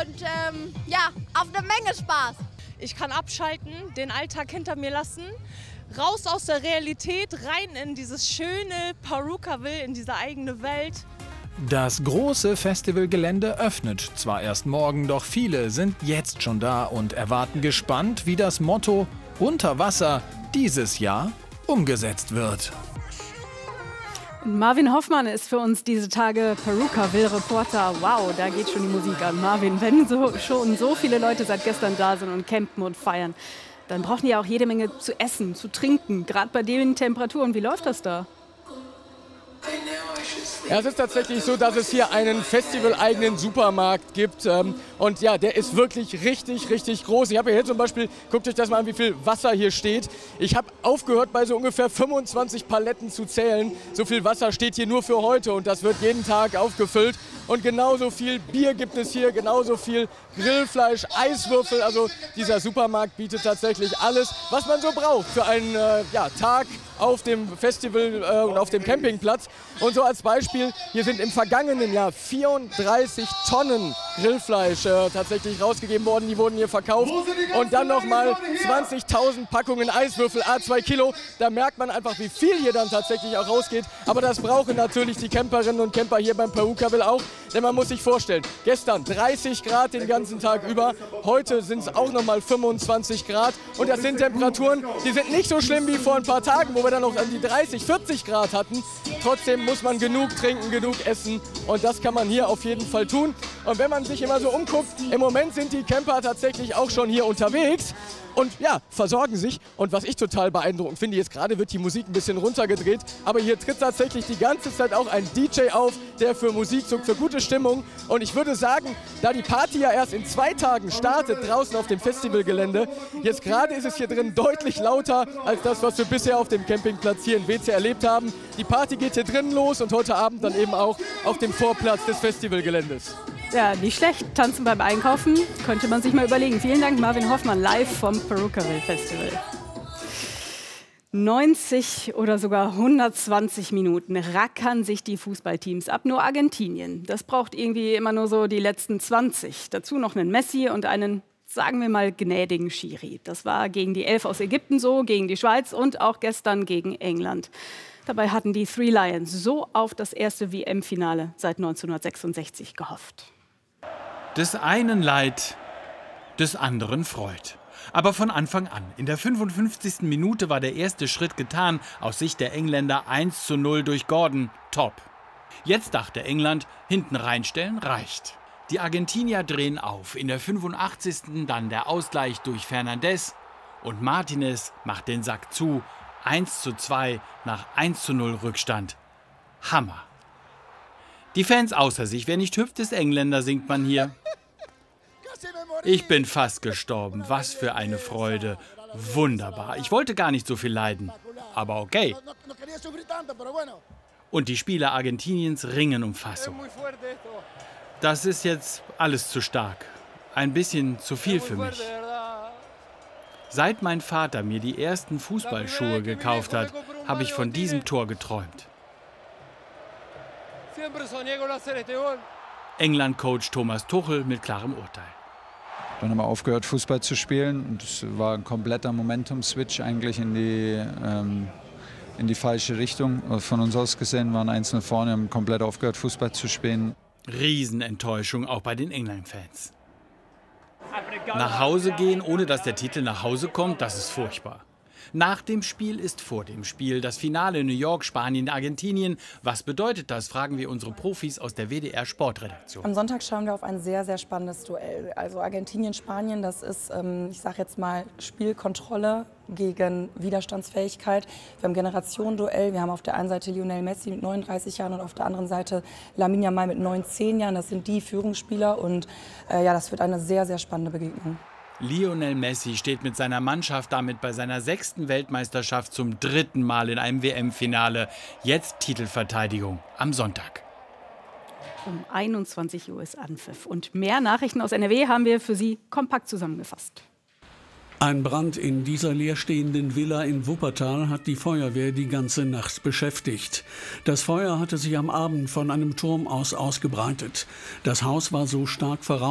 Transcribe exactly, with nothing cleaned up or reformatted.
und ähm, ja, auf eine Menge Spaß. Ich kann abschalten, den Alltag hinter mir lassen, raus aus der Realität, rein in dieses schöne Pawrookerville, in diese eigene Welt. Das große Festivalgelände öffnet zwar erst morgen, doch viele sind jetzt schon da und erwarten gespannt, wie das Motto Unter Wasser dieses Jahr umgesetzt wird. Marvin Hoffmann ist für uns diese Tage Pawrookerville-Reporter. Wow, da geht schon die Musik an. Marvin, wenn so, schon so viele Leute seit gestern da sind und campen und feiern, dann brauchen die ja auch jede Menge zu essen, zu trinken, gerade bei den Temperaturen. Wie läuft das da? Ja, es ist tatsächlich so, dass es hier einen festivaleigenen Supermarkt gibt. Ähm, und ja, der ist wirklich richtig, richtig groß. Ich habe hier zum Beispiel, guckt euch das mal an, wie viel Wasser hier steht. Ich habe aufgehört, bei so ungefähr fünfundzwanzig Paletten zu zählen. So viel Wasser steht hier nur für heute und das wird jeden Tag aufgefüllt. Und genauso viel Bier gibt es hier, genauso viel Grillfleisch, Eiswürfel. Also dieser Supermarkt bietet tatsächlich alles, was man so braucht für einen äh, ja, Tag auf dem Festival äh, und auf dem Campingplatz. Und so als Beispiel, hier sind im vergangenen Jahr vierunddreißig Tonnen Grillfleisch äh, tatsächlich rausgegeben worden. Die wurden hier verkauft. Und dann nochmal zwanzigtausend Packungen Eiswürfel, a zwei Kilo. Da merkt man einfach, wie viel hier dann tatsächlich auch rausgeht. Aber das brauchen natürlich die Camperinnen und Camper hier beim Pawrookerville auch. Denn man muss sich vorstellen, gestern dreißig Grad den ganzen Tag über. Heute sind es auch nochmal fünfundzwanzig Grad. Und das sind Temperaturen, die sind nicht so schlimm wie vor ein paar Tagen, wo wir dann noch an die dreißig, vierzig Grad hatten. Trotzdem muss man genug trinken, genug essen und das kann man hier auf jeden Fall tun. Und wenn man sich immer so umguckt, im Moment sind die Camper tatsächlich auch schon hier unterwegs und ja, versorgen sich. Und was ich total beeindruckend finde, jetzt gerade wird die Musik ein bisschen runtergedreht, aber hier tritt tatsächlich die ganze Zeit auch ein D J auf, der für Musik sorgt, für gute Stimmung. Und ich würde sagen, da die Party ja erst in zwei Tagen startet, draußen auf dem Festivalgelände, jetzt gerade ist es hier drin deutlich lauter als das, was wir bisher auf dem Campingplatz hier in W C erlebt haben. Die Party geht hier drinnen los und heute Abend dann eben auch auf dem Vorplatz des Festivalgeländes. Ja, nicht schlecht. Tanzen beim Einkaufen könnte man sich mal überlegen. Vielen Dank, Marvin Hoffmann, live vom Pawrookerville Festival. neunzig oder sogar hundertzwanzig Minuten rackern sich die Fußballteams ab. Nur Argentinien, das braucht irgendwie immer nur so die letzten zwanzig. Dazu noch einen Messi und einen, sagen wir mal, gnädigen Schiri. Das war gegen die Elf aus Ägypten so, gegen die Schweiz und auch gestern gegen England. Dabei hatten die Three Lions so auf das erste W M-Finale seit neunzehnhundertsechsundsechzig gehofft. Des einen Leid, des anderen Freud. Aber von Anfang an, in der fünfundfünfzigsten Minute war der erste Schritt getan, aus Sicht der Engländer eins zu null durch Gordon, top. Jetzt dachte England, hinten reinstellen reicht. Die Argentinier drehen auf, in der fünfundachtzigsten dann der Ausgleich durch Fernandes und Martinez macht den Sack zu, eins zu zwei nach eins zu null Rückstand. Hammer. Die Fans außer sich, wer nicht hüpft, ist Engländer, singt man hier. Ich bin fast gestorben, was für eine Freude. Wunderbar, ich wollte gar nicht so viel leiden, aber okay. Und die Spieler Argentiniens ringen um Fassung. Das ist jetzt alles zu stark, ein bisschen zu viel für mich. Seit mein Vater mir die ersten Fußballschuhe gekauft hat, habe ich von diesem Tor geträumt. England-Coach Thomas Tuchel mit klarem Urteil. Dann haben wir aufgehört, Fußball zu spielen. Und es war ein kompletter Momentum-Switch eigentlich in die, ähm, in die falsche Richtung. Von uns aus gesehen waren eins null vorne, haben komplett aufgehört, Fußball zu spielen. Riesenenttäuschung auch bei den England-Fans. Nach Hause gehen, ohne dass der Titel nach Hause kommt, das ist furchtbar. Nach dem Spiel ist vor dem Spiel. Das Finale New York, Spanien, Argentinien. Was bedeutet das, fragen wir unsere Profis aus der W D R Sportredaktion. Am Sonntag schauen wir auf ein sehr, sehr spannendes Duell. Also Argentinien, Spanien, das ist, ähm, ich sage jetzt mal, Spielkontrolle gegen Widerstandsfähigkeit. Wir haben Generationenduell. Wir haben auf der einen Seite Lionel Messi mit neununddreißig Jahren und auf der anderen Seite Lamine Yamal mit neunzehn Jahren. Das sind die Führungsspieler und äh, ja, das wird eine sehr, sehr spannende Begegnung. Lionel Messi steht mit seiner Mannschaft damit bei seiner sechsten Weltmeisterschaft zum dritten Mal in einem W M-Finale. Jetzt Titelverteidigung am Sonntag. Um einundzwanzig Uhr ist Anpfiff. Und mehr Nachrichten aus N R W haben wir für Sie kompakt zusammengefasst. Ein Brand in dieser leerstehenden Villa in Wuppertal hat die Feuerwehr die ganze Nacht beschäftigt. Das Feuer hatte sich am Abend von einem Turm aus ausgebreitet. Das Haus war so stark verraucht,